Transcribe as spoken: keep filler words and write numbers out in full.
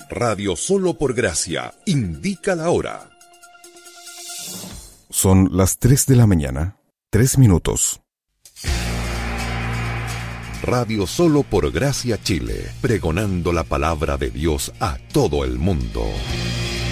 Radio Solo por Gracia indica la hora. Son las tres de la mañana, tres minutos. Radio Solo por Gracia Chile, pregonando la palabra de Dios a todo el mundo.